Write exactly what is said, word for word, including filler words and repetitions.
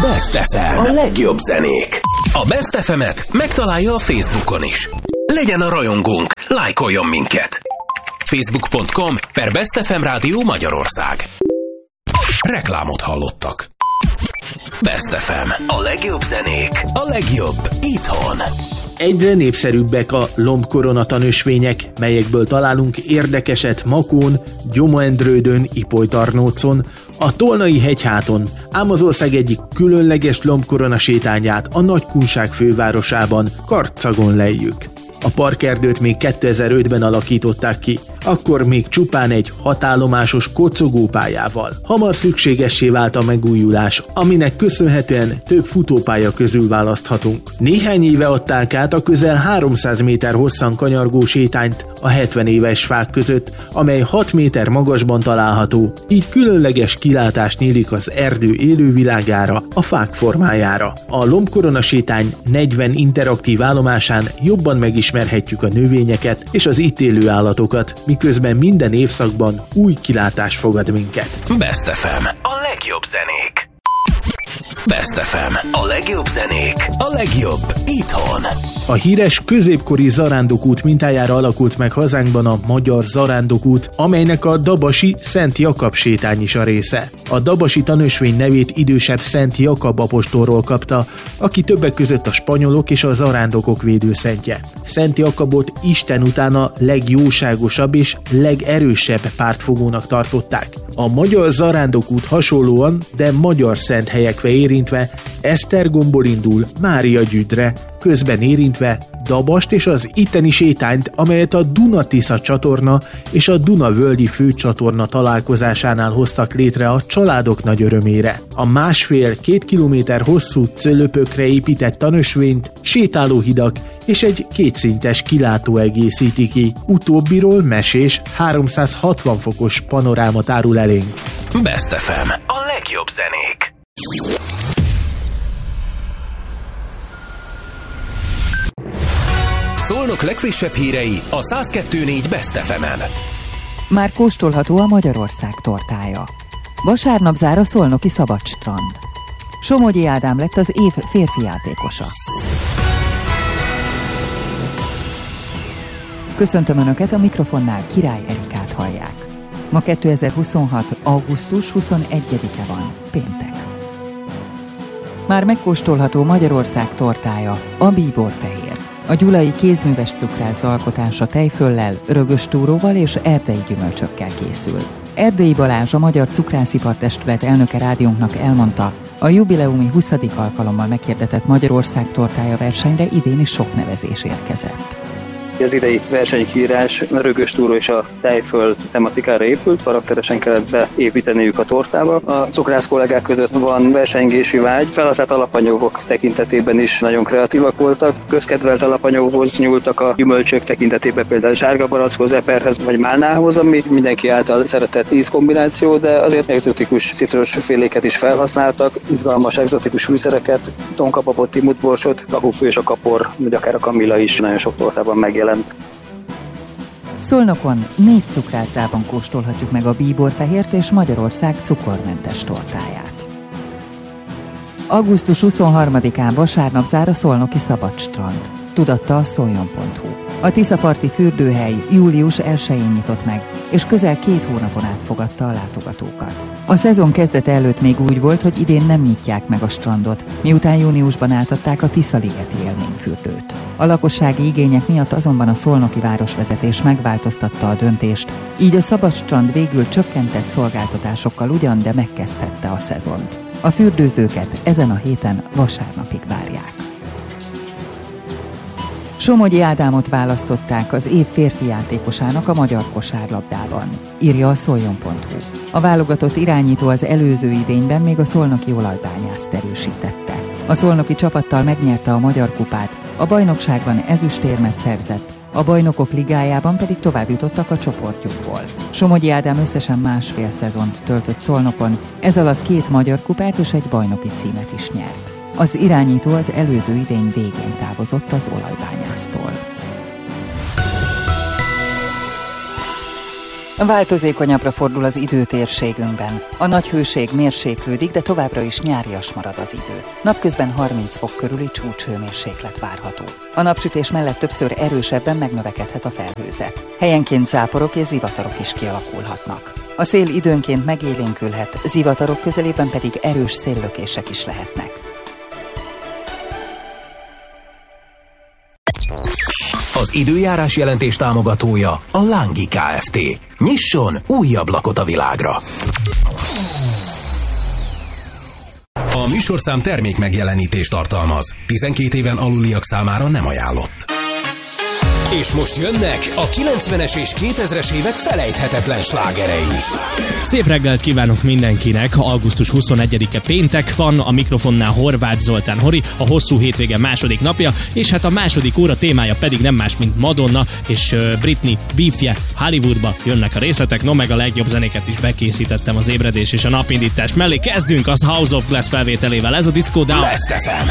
Best ef em. A legjobb zenék. A Best ef emet megtalálja a Facebookon is. Legyen a rajongónk, lájkoljon minket. facebook pont com per Best ef em Rádió Magyarország. Reklámot hallottak. Best ef em. A legjobb zenék. A legjobb itthon. Egyre népszerűbbek a lombkoronatanösvények, melyekből találunk érdekeset Makón, Gyomendrődön, Ipolytarnócon, a Tolnai hegyháton, ám az ország egyik különleges lombkorona sétányát a Nagykunság fővárosában, Karcagon lejjük. A parkerdőt még kétezer-ötben alakították ki, akkor még csupán egy hatállomásos kocogópályával. Hamar szükségessé vált a megújulás, aminek köszönhetően több futópálya közül választhatunk. Néhány éve adták át a közel háromszáz méter hosszan kanyargó sétányt a hetven éves fák között, amely hat méter magasban található, így különleges kilátást nyílik az erdő élővilágára, a fák formájára. A lombkorona sétány negyven interaktív állomásán jobban megismerhetjük a növényeket és az itt élő állatokat, miközben minden évszakban új kilátás fogad minket. Best ef em. A legjobb zenék. Best ef em. A legjobb zenék. A legjobb itthon. A híres középkori zarándokút mintájára alakult meg hazánkban a magyar zarándokút, amelynek a dabasi Szent Jakab sétány is a része. A dabasi tanösvény nevét idősebb Szent Jakab apostolról kapta, aki többek között a spanyolok és a zarándokok védőszentje. Szent Jakabot Isten után a legjóságosabb és legerősebb pártfogónak tartották. A magyar zarándokút hasonlóan, de magyar szent helyekre érintve Esztergomból indul Mária Gyüdre, közben érintve Dabast és az itteni sétányt, amelyet a Duna-Tisza csatorna és a Duna-völgyi főcsatorna találkozásánál hoztak létre a családok nagy örömére. A másfél-két kilométer hosszú cölöpökre épített tanösvényt sétálóhidak és egy kétszintes kilátó egészíti ki. Utóbbiról mesés háromszázhatvan fokos panorámat árul elénk. Best ef em. A legjobb zenék. Szolnok legfrissebb hírei a száz kettő pont négy Best ef emen. Már kóstolható a Magyarország tortája. Vasárnap zár a szolnoki Szabadstrand. Somogyi Ádám lett az év férfi játékosa. Köszöntöm Önöket, a mikrofonnál Király Erikát hallják. Ma kétezer-huszonhat. augusztus huszonegyedike van, péntek. Már megkóstolható Magyarország tortája, a bíborfehér. A gyulai kézműves cukrászda alkotása tejföllel, rögöstúróval és erdei gyümölcsökkel készül. Erdélyi Balázs, a Magyar Cukrászipar-testület elnöke rádiónknak elmondta, a jubileumi huszadik alkalommal meghirdetett Magyarország tortája versenyre idén is sok nevezés érkezett. Az idei versenykiírás a rögöstúró és a tejföl tematikára épült, karakteresen kellett beépíteniük a tortába. A cukrász kollégák között van versengési vágy, felhasznált alapanyagok tekintetében is nagyon kreatívak voltak. Közkedvelt alapanyagokhoz nyúltak a gyümölcsök tekintetében, például sárga barackhoz, eperhez vagy málnához, ami mindenki által szeretett ízkombináció, de azért egzotikus citrusféléket is felhasználtak, izgalmas egzotikus fűszereket, tonkapapot, timutborsot, kakufű és a kapor, vagy akár a kamilla is nagyon sok tortában megjelent. Szolnokon négy cukrászdában kóstolhatjuk meg a bíborfehért és Magyarország cukormentes tortáját. augusztus huszonharmadikán vasárnap zár a szolnoki Szabadstrand. Tudatta a szoljon pont hu. A Tiszaparti fürdőhely július elsején nyitott meg, és közel két hónapon át fogadta a látogatókat. A szezon kezdete előtt még úgy volt, hogy idén nem nyitják meg a strandot, miután júniusban átadták a Tiszaligeti élményfürdőt. A lakossági igények miatt azonban a szolnoki városvezetés megváltoztatta a döntést, így a Szabadstrand végül csökkentett szolgáltatásokkal ugyan, de megkezdhette a szezont. A fürdőzőket ezen a héten vasárnapig várják. Somogyi Ádámot választották az év férfi játékosának a magyar kosárlabdában, írja a szoljon pont hu. A válogatott irányító az előző idényben még a szolnoki olajbányászt erősítette. A szolnoki csapattal megnyerte a Magyar Kupát, a bajnokságban ezüstérmet szerzett, a Bajnokok Ligájában pedig tovább jutottak a csoportjukból. Somogyi Ádám összesen másfél szezont töltött Szolnokon, ez alatt két Magyar Kupát és egy bajnoki címet is nyert. Az irányító az előző idény végén távozott az olajbányásztól. Változékonyabbra fordul az időtérségünkben. A nagy hőség mérséklődik, de továbbra is nyárias marad az idő. Napközben harminc fok körüli csúcshőmérséklet várható. A napsütés mellett többször erősebben megnövekedhet a felhőzet. Helyenként záporok és zivatarok is kialakulhatnak. A szél időnként megélénkülhet, zivatarok közelében pedig erős széllökések is lehetnek. Az időjárás jelentés támogatója a Lángi Kft. Nyisson új ablakot a világra! A műsorszám termék megjelenítést tartalmaz. tizenkét éven aluliak számára nem ajánlott. És most jönnek a kilencvenes és kétezres évek felejthetetlen slágerei. Szép reggelt kívánok mindenkinek! augusztus huszonegyedike péntek van, a mikrofonnál Horváth Zoltán Hori, a hosszú hétvége második napja, és hát a második óra témája pedig nem más, mint Madonna és Britney beefje. Hollywoodba jönnek a részletek, no meg a legjobb zenéket is bekészítettem az ébredés és a napindítás mellé. Kezdünk az House of Glass felvételével, ez a Disco Down. Best ef em.